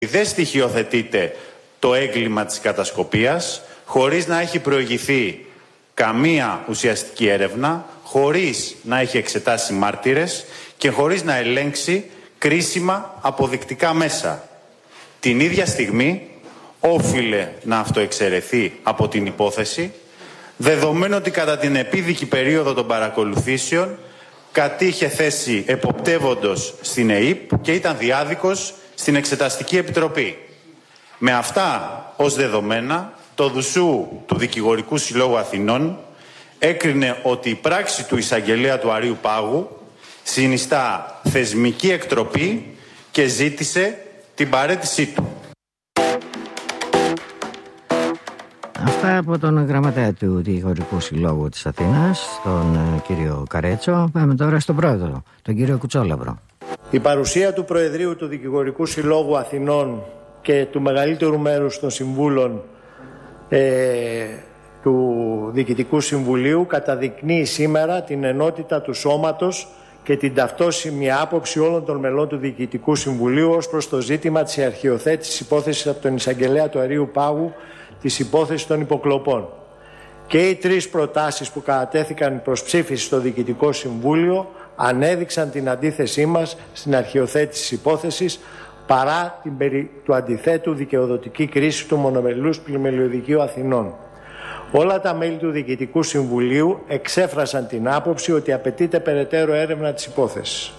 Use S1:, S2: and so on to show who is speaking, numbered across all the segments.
S1: Δεν στοιχειοθετείται το έγκλημα της κατασκοπίας, χωρίς να έχει προηγηθεί καμία ουσιαστική έρευνα, χωρίς να έχει εξετάσει μάρτυρες και χωρίς να ελέγξει κρίσιμα αποδεικτικά μέσα. Την ίδια στιγμή όφιλε να αυτοεξαιρεθεί από την υπόθεση, δεδομένου ότι κατά την επίδικη περίοδο των παρακολουθήσεων κατήχε θέση εποπτεύοντος στην ΕΥΠ και ήταν διάδικος στην Εξεταστική Επιτροπή. Με αυτά ως δεδομένα, το ΔΟΥΣΟΥ του Δικηγορικού Συλλόγου Αθηνών έκρινε ότι η πράξη του εισαγγελέα του Αρείου Πάγου συνιστά θεσμική εκτροπή και ζήτησε την παραίτησή του.
S2: Αυτά από τον γραμματέα του Δικηγορικού Συλλόγου της Αθήνας, τον κύριο Καρέτσο. Πάμε τώρα στον πρόεδρο, τον κύριο Κουτσόλαβρο.
S3: Η παρουσία του Προεδρείου του Δικηγορικού Συλλόγου Αθηνών και του μεγαλύτερου μέρους των συμβούλων του Διοικητικού Συμβουλίου καταδεικνύει σήμερα την ενότητα του σώματος και την ταυτόσιμη άποψη όλων των μελών του Διοικητικού Συμβουλίου ως προς το ζήτημα της αρχιοθέτησης υπόθεσης από τον εισαγγελέα του Αρείου Πάγου της υπόθεσης των υποκλοπών. Και οι τρεις προτάσεις που κατατέθηκαν προς ψήφιση στο Διοικητικό Συμβούλιο ανέδειξαν την αντίθεσή μας στην αρχιοθέτηση της υπόθεσης παρά την περί του αντιθέτου δικαιοδοτική κρίση του μονομελούς πλημελιωδικείου Αθηνών. Όλα τα μέλη του Διοικητικού Συμβουλίου εξέφρασαν την άποψη ότι απαιτείται περαιτέρω έρευνα της υπόθεσης.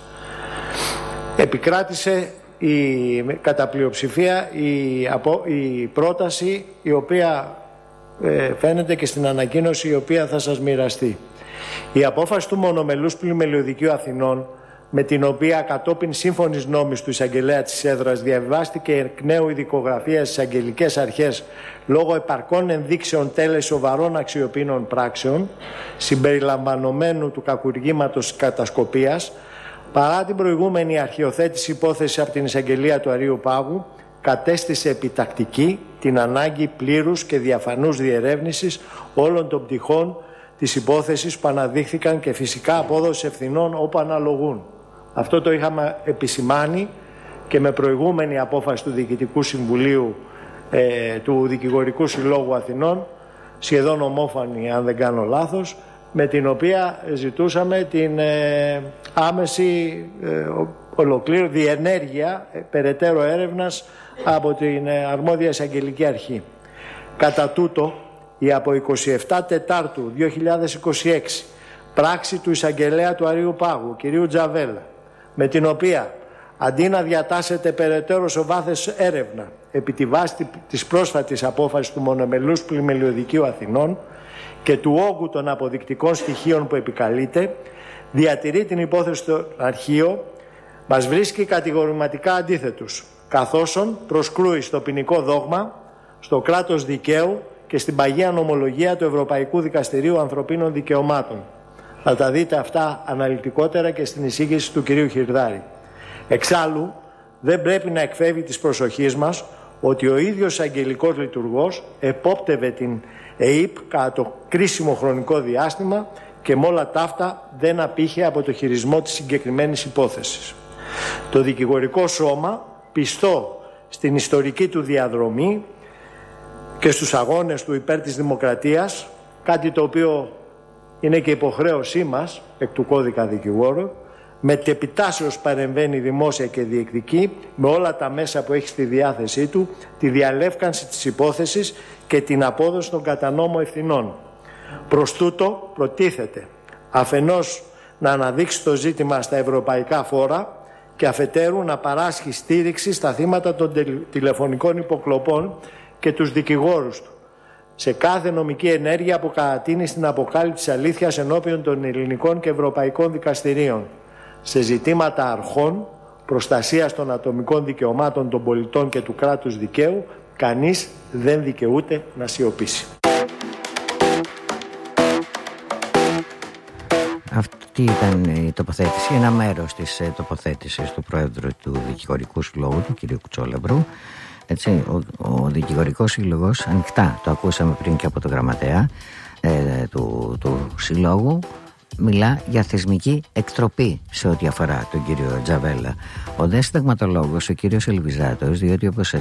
S3: Επικράτησε κατά πλειοψηφία η πρόταση η οποία φαίνεται και στην ανακοίνωση η οποία θα σας μοιραστεί. Η απόφαση του μονομελούς πλημελιωδικείου Αθηνών, με την οποία κατόπιν σύμφωνης νόμης του εισαγγελέα της έδρας διαβιβάστηκε εκ νέου η δικογραφία στις αγγελικές αρχές λόγω επαρκών ενδείξεων τέλεσης σοβαρών αξιοποιημένων πράξεων, συμπεριλαμβανομένου του κακουργήματος κατασκοπίας, παρά την προηγούμενη αρχιοθέτηση υπόθεση από την εισαγγελία του Αρείου Πάγου, κατέστησε επιτακτική την ανάγκη πλήρους και διαφανούς διερεύνησης όλων των πτυχών της υπόθεσης που αναδείχθηκαν και φυσικά απόδοση ευθυνών όπου αναλογούν. Αυτό το είχαμε επισημάνει και με προηγούμενη απόφαση του Διοικητικού Συμβουλίου του Δικηγορικού Συλλόγου Αθηνών, σχεδόν ομόφωνη αν δεν κάνω λάθος, με την οποία ζητούσαμε την άμεση ολοκλήρωση, διενέργεια περαιτέρω έρευνας από την αρμόδια εισαγγελική αρχή. Κατά τούτο, η από 27 Τετάρτου 2026 πράξη του εισαγγελέα του Αρείου Πάγου, κυρίου Τζαβέλα, με την οποία αντί να διατάσσεται περαιτέρω σε βάθος έρευνα επί τη βάση της πρόσφατης απόφασης του μονομελούς πλημελιωδικείου Αθηνών και του όγκου των αποδεικτικών στοιχείων που επικαλείται, διατηρεί την υπόθεση στο αρχείο, μας βρίσκει κατηγορηματικά αντίθετους, καθώς προσκρούει στο ποινικό δόγμα, στο κράτος δικαίου και στην παγία νομολογία του Ευρωπαϊκού Δικαστηρίου Ανθρωπίνων Δικαιωμάτων. Θα τα δείτε αυτά αναλυτικότερα και στην εισήγηση του κυρίου Χιρδάρη. Εξάλλου, δεν πρέπει να εκφεύγει της προσοχής μας ότι ο ίδιος αγγελικός λειτουργός επόπτευε την ΕΥΠ κατά το κρίσιμο χρονικό διάστημα και με όλα ταύτα δεν απήχε από το χειρισμό της συγκεκριμένης υπόθεσης. Το δικηγορικό σώμα, πιστό στην ιστορική του διαδρομή και στους αγώνες του υπέρ της δημοκρατίας, κάτι το οποίο είναι και υποχρέωσή μας εκ του κώδικα δικηγόρου, με τεπιτάσεως παρεμβαίνει δημόσια και διεκδικεί με όλα τα μέσα που έχει στη διάθεσή του τη διαλεύκανση της υπόθεσης και την απόδοση των κατανόμων ευθυνών. Προς τούτο προτίθεται αφενός να αναδείξει το ζήτημα στα ευρωπαϊκά φόρα και αφετέρου να παράσχει στήριξη στα θύματα των τηλεφωνικών υποκλοπών και τους δικηγόρους του σε κάθε νομική ενέργεια που κατατείνει στην αποκάλυψη αλήθειας ενώπιον των ελληνικών και ευρωπαϊκών δικαστηρίων σε ζητήματα αρχών, προστασίας των ατομικών δικαιωμάτων των πολιτών και του κράτους δικαίου, κανείς δεν δικαιούται να σιωπήσει.
S2: Αυτή ήταν η τοποθέτηση, ένα μέρος της τοποθέτησης του Πρόεδρου του Δικηγορικού Συλλόγου, του κ. Κουτσόλαβρου. Έτσι, ο Δικηγορικός Σύλλογος, ανοιχτά, το ακούσαμε πριν και από τον γραμματέα του Συλλόγου, μιλά για θεσμική εκτροπή σε ό,τι αφορά τον κύριο Τζαβέλα. Ο δε συνταγματολόγος, ο κύριος Ελβιζάτος, διότι όπως